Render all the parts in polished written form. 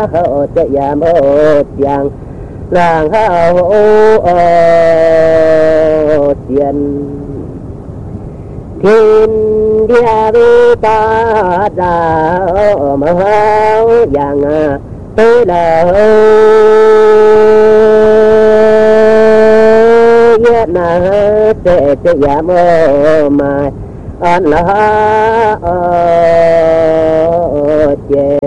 hậu chạy ya một giang làng hậu tiền thiên địa vi ta ra mà hậu giang tới là yết na chạy ya một mai an la che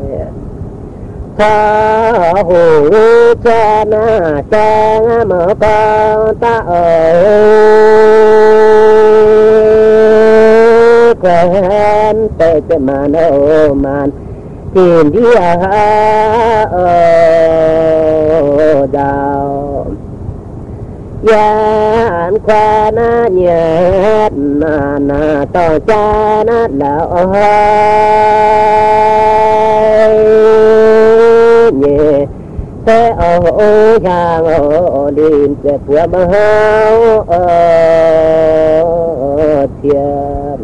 tha hồ cha na cha ma pa ta quen tê tê man ô man tìm đi đào yan qua na nhẹ na to cha na lão nhẹ thế ô hàng ô đi sẽ qua mà hao thiên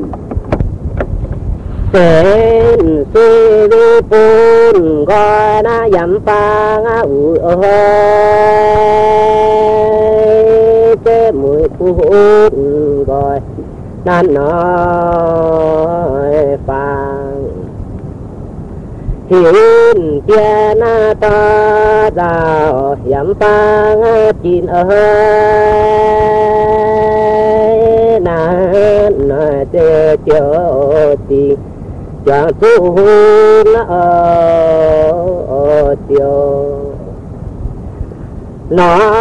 tên suy đi phun coi na dặm pha ủi mùi phút gọi nan nói phang hiến kia na ta đào dặm phang chín nan nói chê cho tình chẳng thu nó tiêu nó